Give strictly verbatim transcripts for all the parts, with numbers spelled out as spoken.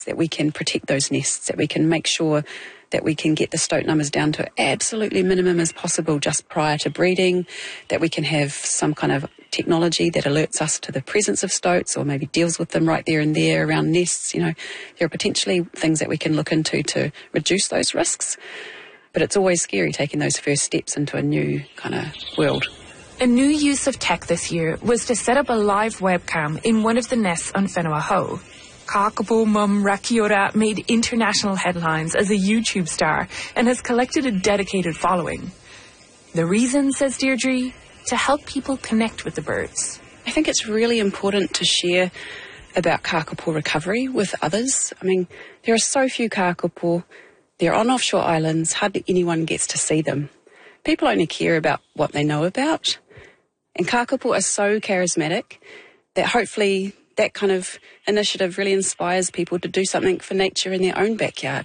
that we can protect those nests, that we can make sure that we can get the stoat numbers down to absolutely minimum as possible just prior to breeding, that we can have some kind of technology that alerts us to the presence of stoats or maybe deals with them right there and there around nests. You know, there are potentially things that we can look into to reduce those risks, but it's always scary taking those first steps into a new kind of world. A new use of tech this year was to set up a live webcam in one of the nests on Whenua-Ho. Kakapo mum Rakiora made international headlines as a YouTube star and has collected a dedicated following. The reason, says Deirdre, to help people connect with the birds. I think it's really important to share about kakapo recovery with others. I mean, there are so few kakapo. They're on offshore islands. Hardly anyone gets to see them. People only care about what they know about. And kakapo are so charismatic that hopefully that kind of initiative really inspires people to do something for nature in their own backyard.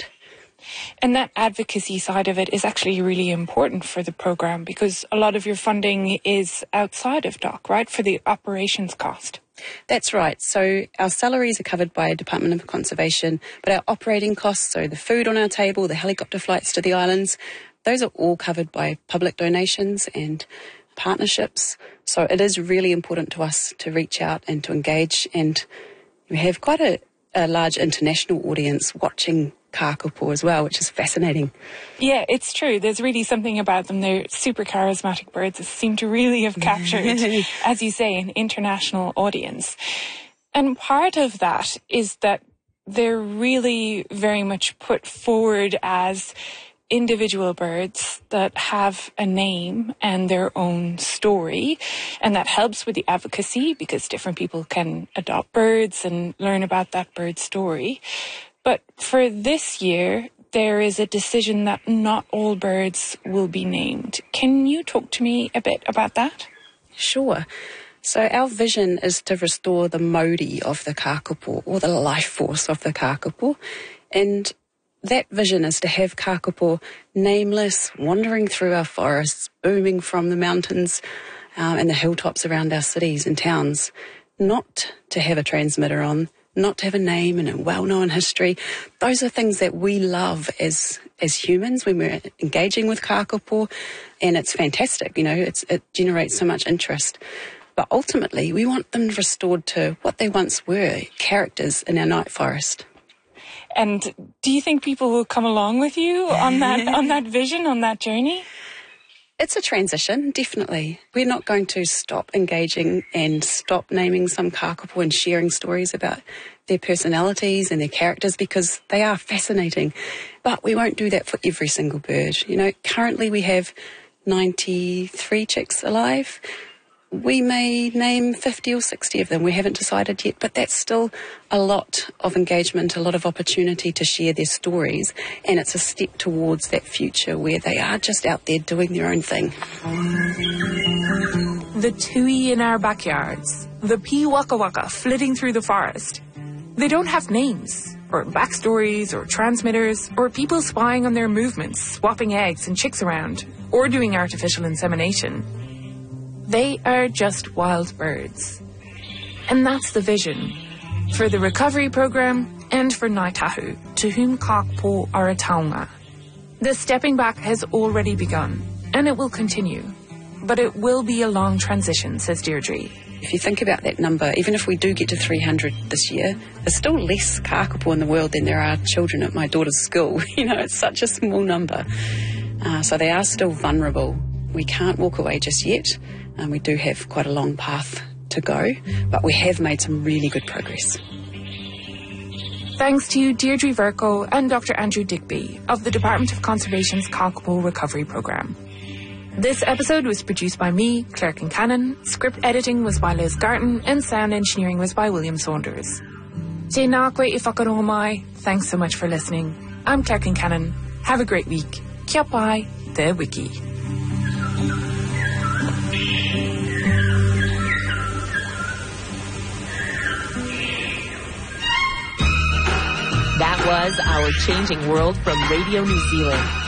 And that advocacy side of it is actually really important for the programme because a lot of your funding is outside of D O C, right, for the operations cost. That's right. So our salaries are covered by Department of Conservation, but our operating costs, so the food on our table, the helicopter flights to the islands, those are all covered by public donations and partnerships. So it is really important to us to reach out and to engage, and we have quite a, a large international audience watching kakapo as well, which is fascinating. Yeah, it's true. There's really something about them. They're super charismatic birds that seem to really have captured, as you say, an international audience. And part of that is that they're really very much put forward as individual birds that have a name and their own story, and that helps with the advocacy because different people can adopt birds and learn about that bird's story. But for this year, there is a decision that not all birds will be named. Can you talk to me a bit about that? Sure. So our vision is to restore the mauri of the kakapo, or the life force of the kakapo, and that vision is to have kakapo nameless, wandering through our forests, booming from the mountains um, and the hilltops around our cities and towns, not to have a transmitter on, not to have a name and a well-known history. Those are things that we love as as humans when we're engaging with kakapo, and it's fantastic. You know, it's, it generates so much interest. But ultimately, we want them restored to what they once were, characters in our night forest. And do you think people will come along with you on that on that vision, on that journey? It's a transition, definitely. We're not going to stop engaging and stop naming some kakapo and sharing stories about their personalities and their characters because they are fascinating. But we won't do that for every single bird. You know, currently we have ninety-three chicks alive. We may name fifty or sixty of them. We haven't decided yet, but that's still a lot of engagement, a lot of opportunity to share their stories, and it's a step towards that future where they are just out there doing their own thing. The tui in our backyards, the pea waka waka flitting through the forest. They don't have names, or backstories, or transmitters, or people spying on their movements, swapping eggs and chicks around, or doing artificial insemination. They are just wild birds. And that's the vision for the recovery program and for Ngāi Tahu, to whom kakapo are a taonga. The stepping back has already begun, and it will continue. But it will be a long transition, says Deirdre. If you think about that number, even if we do get to three hundred this year, there's still less kakapo in the world than there are children at my daughter's school. You know, it's such a small number. Uh, so they are still vulnerable. We can't walk away just yet. And we do have quite a long path to go, but we have made some really good progress. Thanks to Deirdre Vercoe and Doctor Andrew Digby of the Department of Conservation's Kakapo Recovery Programme. This episode was produced by me, Claire Kincannon, script editing was by Liz Garton, and sound engineering was by William Saunders. Tēnā koe I whakarongo mai. Thanks so much for listening. I'm Claire Kincannon. Have a great week. Kia pai, te wiki. That was Our Changing World from Radio New Zealand.